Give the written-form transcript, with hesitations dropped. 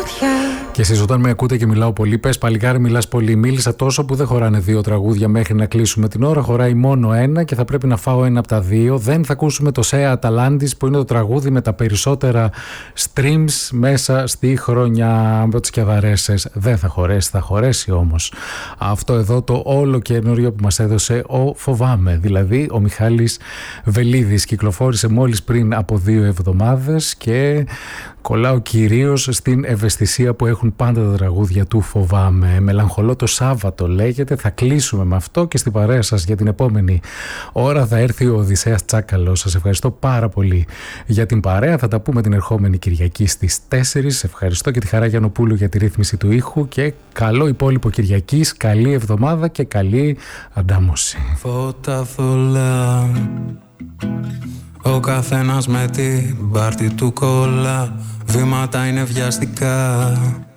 Και εσείς όταν με ακούτε και μιλάω πολύ, πες παλικάρι μιλάς πολύ. Μίλησα τόσο που δεν χωράνε 2 τραγούδια μέχρι να κλείσουμε την ώρα. Χωράει μόνο ένα και θα πρέπει να φάω ένα από τα 2. Δεν θα ακούσουμε το Σέα Αταλάντης που είναι το τραγούδι με τα περισσότερα streams μέσα στη χρονιά από τις Κιαδαρέσες. Δεν θα χωρέσει, θα χωρέσει όμως αυτό εδώ το όλο καινούριο που μας έδωσε ο Φοβάμαι. Δηλαδή ο Μιχάλης Βελίδης κυκλοφόρησε μόλις πριν από 2 εβδομάδες και κολλάω κυρίως στην ευαισθησία που έχουν πάντα τα τραγούδια του Φοβάμαι. Μελαγχολώ το Σάββατο λέγεται. Θα κλείσουμε με αυτό και στην παρέα σας για την επόμενη ώρα θα έρθει ο Οδυσσέας Τσάκαλος. Σας ευχαριστώ πάρα πολύ για την παρέα. Θα τα πούμε την ερχόμενη Κυριακή στις 4. Ευχαριστώ και τη Χαρά Γιαννοπούλου για τη ρύθμιση του ήχου και καλό υπόλοιπο Κυριακής, καλή εβδομάδα και καλή αντάμωση. Φώτα θολά, ο καθένας με την πάρτη του κόλλα. Βήματα είναι βιαστικά,